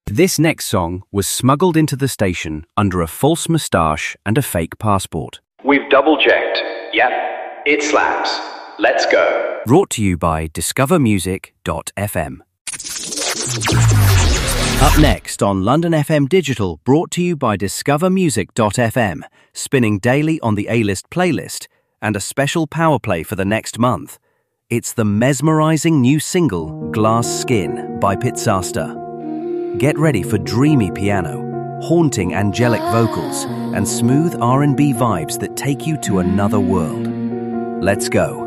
This next song was smuggled into the station under a false moustache and a fake passport. We've double-checked. Yep, it slaps. Let's go. Brought to you by discovermusic.fm. Up next on London FM Digital, brought to you by discovermusic.fm, spinning daily on the A-list playlist, and a special power play for the next month. It's the mesmerizing new single, Glass Skin, by Pizzasta. Get ready for dreamy piano, haunting angelic vocals, and smooth R&B vibes that take you to another world. Let's go.